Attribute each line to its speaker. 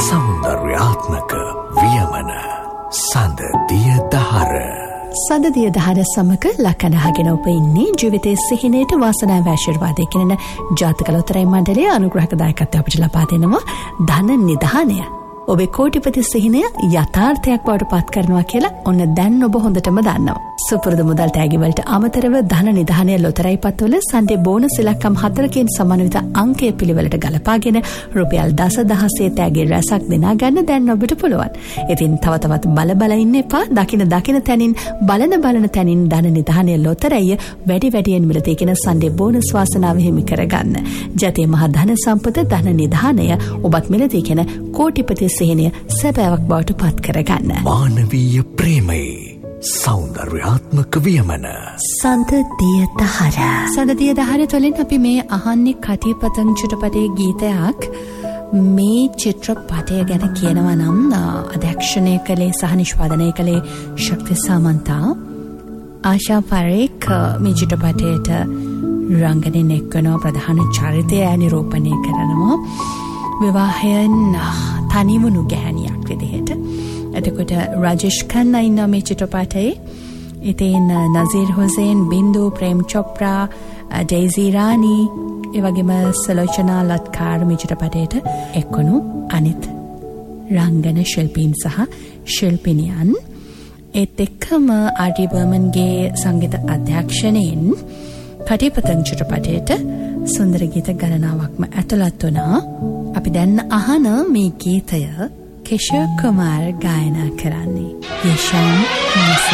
Speaker 1: සෞන්දර්යාත්මක වියමන සඳදිය දහර.
Speaker 2: සඳදිය දහර සමග ලකනහගෙන ඔබ ඉන්නේ ජීවිතයේ සිහිනයට වාසනාව ආශිර්වාදය කියන ජාතක ලොතරැයි මණ්ඩලයේ අනුග්‍රහක දායකත්වය අපිට ලබා දෙනවා ධන නිධානය. ඔබේ කෝටිපති සිහිනය යථාර්ථයක් බවට පත් කරනවා කියලා ඔන්න දැන් ඔබ හොඳටම දන්නවා. සුපුරුදු මුදල් තෑගි වලට අමතරව ධන නිධානය ලොතරැයි පත්වල සන්ඩේ බෝනස් ඉලක්කම් 4කින් සමන්විත අංකය පිළිවෙලට ගලපාගෙන රුපියල් 10,000 තෑගි රැසක් දිනා ගන්න දැන් ඔබට පුළුවන්. ඉතින් තව තවත් බල ඉන්න එපා. දකින තැනින් බලන තැනින් ධන නිධානය ලොතරැයි වැඩි වැඩියෙන් මිලදී කියන සන්ඩේ බෝනස් වාසනාව හිමි කරගන්න. ජාතිය මහා ධන සම්පත ධන නිධානය ඔබත් මිලදී කියන කෝටිපති සිහිනය සැබෑවක් බවට පත් කරගන්න.
Speaker 1: මානවීය ප්‍රේමයේ සෞන්දර්යාත්මක වියමන
Speaker 2: සඳදිය දහර. සඳදිය දහර තුළින් අපි මේ අහන්නේ කටිපතං චිත්‍රපටයේ ගීතයක්. මේ චිත්‍රපටය ගැන කියනවා නම් අධ්‍යක්ෂණය කළේ සහ නිෂ්පාදනය කළේ ශක්ති සමන්තා. ආශා පරේක් මේ චිත්‍රපටයට රංගනයෙන් එක්වනවා. ප්‍රධාන චරිතය නිරූපණය කරනවා. විවාහයෙන් තනිවුණු ගැහැණියක් විදිහට. එතකොට රජේෂ් ඛන්නා ඉන්න මේ චිත්‍රපටයේ ඉතින් නසීර් හුසේන්, බින්දු, ප්‍රේම් චොප්රා, ඩේසි රානි ඒ වගේම සලෝචනා ලත්කාර් මේ චිත්‍රපටයට එක්වුණු අනිත් රංගන ශිල්පීන් සහ ශිල්පිනියන්. ඒත් එක්කම ආර්.ඩී. බර්මන්ගේ සංගීත අධ්‍යක්ෂණයෙන් කටිපතං චිත්‍රපටයට සුන්දර ගීත ගණනාවක්ම ඇතුළත් වුණා. අපි දැන් අහන මේ ගීතය කිෂෝර් කුමාර් ගායනා කරන්නේ. යෂාන්